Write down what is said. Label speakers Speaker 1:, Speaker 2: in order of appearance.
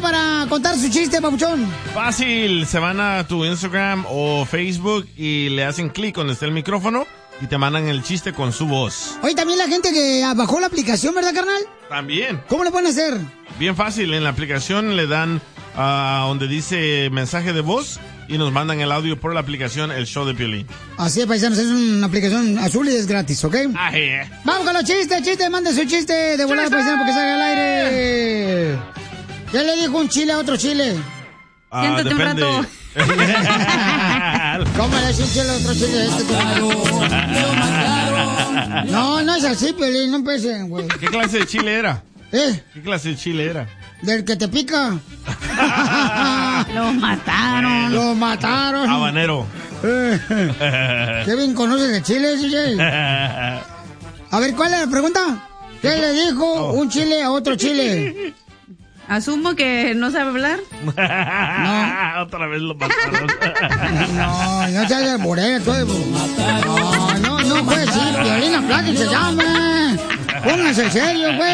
Speaker 1: para contar su chiste, papuchón?
Speaker 2: Fácil, se van a tu Instagram o Facebook y le hacen clic donde está el micrófono y te mandan el chiste con su voz.
Speaker 1: Oye, también la gente que bajó la aplicación, ¿verdad, carnal?
Speaker 2: También.
Speaker 1: ¿Cómo le pueden hacer?
Speaker 2: Bien fácil, en la aplicación le dan donde dice mensaje de voz y nos mandan el audio por la aplicación El Show de Piolín.
Speaker 1: Así es, paisanos, es una aplicación azul y es gratis, ¿ok? Vamos con los chistes, mande su chiste de volada, paisano, porque salga al aire. ¿Qué le dijo un chile a otro chile?
Speaker 3: Siéntate
Speaker 2: depende.
Speaker 3: un rato.
Speaker 1: ¿Cómo le dice un chile a otro chile? No es así, Piolín, no empecen, güey.
Speaker 2: ¿Qué clase de chile era? ¿Qué clase de chile era?
Speaker 1: Del que te pica.
Speaker 3: Lo mataron.
Speaker 1: Lo mataron.
Speaker 2: Habanero.
Speaker 1: ¿Qué bien conoces de chile, DJ? A ver, ¿cuál es la pregunta? ¿Qué le dijo un chile a otro chile?
Speaker 3: Asumo que no sabe hablar.
Speaker 1: No.
Speaker 2: Otra vez lo mataron.
Speaker 1: No seas alburero. No puede ser. Piolín, apláquense ya, hombre. Pónganse serio, güey.